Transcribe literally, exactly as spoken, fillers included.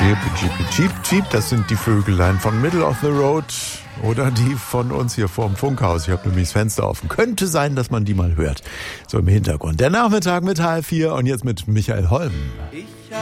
Jeep, Jeep, Jeep, Jeep, das sind die Vögelein von Middle of the Road oder die von uns hier vorm Funkhaus. Ich habe nämlich das Fenster offen. Könnte sein, dass man die mal hört. So im Hintergrund. Der Nachmittag mit halb vier und jetzt mit Michael Holm. Ich